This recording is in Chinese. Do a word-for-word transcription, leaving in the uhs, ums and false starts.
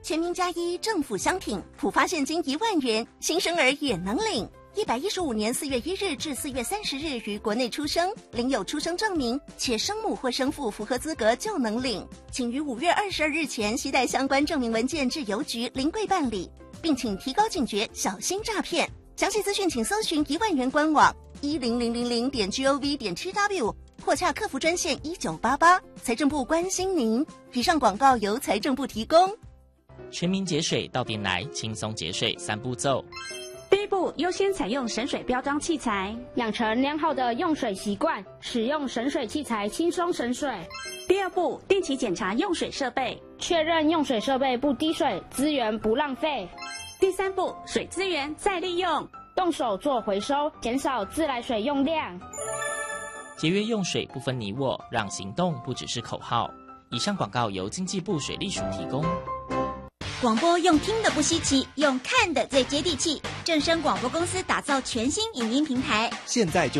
全民加一政府商品普发现金一万元，新生儿也能领。一百一十五年四月一日至四月三十日于国内出生，领有出生证明，且生母或生父符合资格就能领。请于五月二十二日前携带相关证明文件至邮局临柜办理，并请提高警觉，小心诈骗。详细资讯请搜寻一万元官网一零零零零点 gov 点 tw 或洽客服专线一九八八。财政部关心您。以上广告由财政部提供。 全民节水到店来，轻松节水三步骤。 第一步，优先采用省水标章器材， 养成良好的用水习惯，使用省水器材轻松省水。 第二步，定期检查用水设备， 确认用水设备不滴水，资源不浪费。 第三步，水资源再利用， 动手做回收，减少自来水用量。 节约用水不分你我，让行动不只是口号。以上广告由经济部水利署提供。 广播用听的不稀奇，用看的最接地气。正声广播公司打造全新影音平台， 现在就